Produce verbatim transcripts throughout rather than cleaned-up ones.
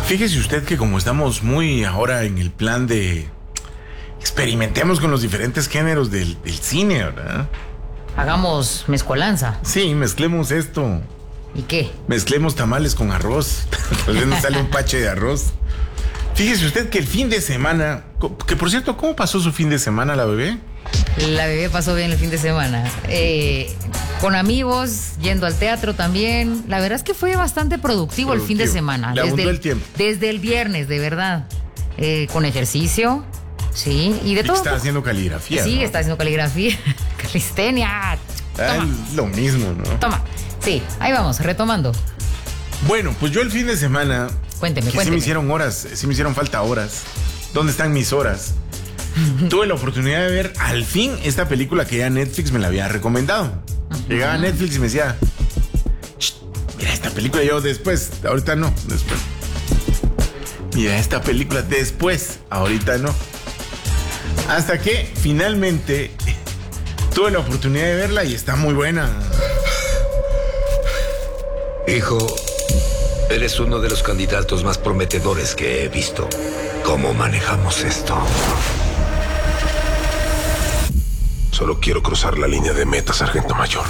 Fíjese usted que como estamos muy ahora en el plan de experimentemos con los diferentes géneros del, del cine, ¿verdad? Hagamos mezcolanza. Sí, mezclemos esto. ¿Y qué? Mezclemos tamales con arroz. Tal vez nos sale un pache de arroz. Fíjese usted que el fin de semana, que por cierto, ¿cómo pasó su fin de semana la bebé? La bebé pasó bien el fin de semana. Eh, con amigos, yendo al teatro también. La verdad es que fue bastante productivo, productivo. el fin de semana. Le abundó el tiempo. Desde el viernes, de verdad. Eh, con ejercicio, sí, y de y todo. Está haciendo caligrafía. Sí, ¿no? está haciendo caligrafía. Calistenia. Ah, lo mismo, ¿no? Toma. Sí, ahí vamos, retomando. Bueno, pues yo el fin de semana... Cuénteme, que cuénteme. Sí me hicieron horas, sí me hicieron falta horas. ¿Dónde están mis horas? Tuve la oportunidad de ver al fin esta película que ya Netflix me la había recomendado. Uh-huh. Llegaba a Netflix y me decía, mira esta película, yo después, ahorita no, después. Mira esta película después, ahorita no. Hasta que finalmente tuve la oportunidad de verla y está muy buena. Hijo, eres uno de los candidatos más prometedores que he visto. ¿Cómo manejamos esto? Solo quiero cruzar la línea de meta, sargento mayor.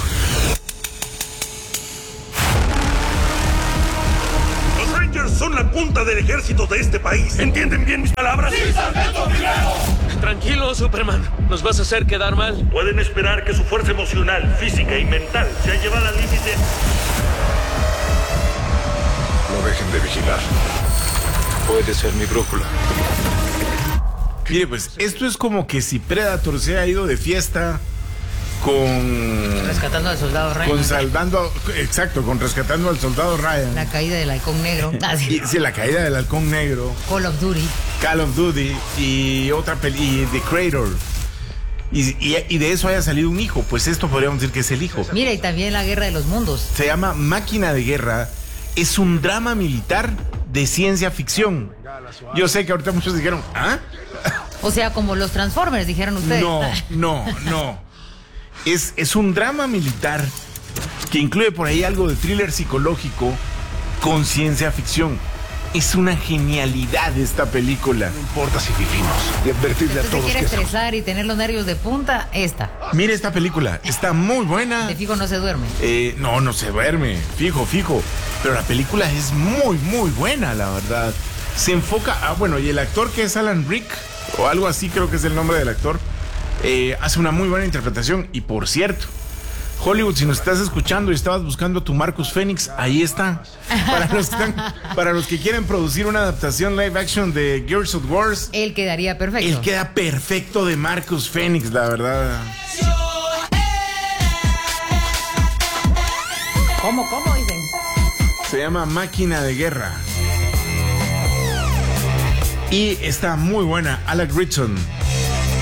Los Rangers son la punta del ejército de este país. ¿Entienden bien mis palabras? ¡Sí, sargento primero! Tranquilo, Superman. ¿Nos vas a hacer quedar mal? Pueden esperar que su fuerza emocional, física y mental sea llevada al límite. No dejen de vigilar. Puede ser mi brújula. Mire, pues esto es como que si Predator se ha ido de fiesta con... Rescatando al soldado Ryan. Con salvando... Exacto, con rescatando al soldado Ryan. La caída del halcón negro. Ah, sí. Y, sí, la caída del halcón negro. Call of Duty. Call of Duty y otra peli... Y The Creator. Y, y, y de eso haya salido un hijo. Pues esto podríamos decir que es el hijo. Mira, y también La Guerra de los Mundos. Se llama Máquina de Guerra. Es un drama militar de ciencia ficción. Yo sé que ahorita muchos dijeron, ¿ah? O sea, como los Transformers, dijeron ustedes. No, no, no. Es, es un drama militar que incluye por ahí algo de thriller psicológico con ciencia ficción. Es una genialidad esta película. No importa si vivimos. Y advertirle a si todos quiere que estresar y tener los nervios de punta, esta. Mire esta película, está muy buena. De fijo no se duerme. Eh, no, no se duerme, fijo, fijo. Pero la película es muy, muy buena, la verdad. Se enfoca, ah, bueno, y el actor que es Alan Rick, o algo así creo que es el nombre del actor, eh, hace una muy buena interpretación. Y por cierto, Hollywood, si nos estás escuchando y estabas buscando a tu Marcus Phoenix, ahí está. Para los que, están, para los que quieren producir una adaptación live action de Gears of War, él quedaría perfecto. Él queda perfecto de Marcus Phoenix, la verdad. ¿Cómo, cómo dicen? Se llama Máquina de Guerra. Y está muy buena. Alec Richardson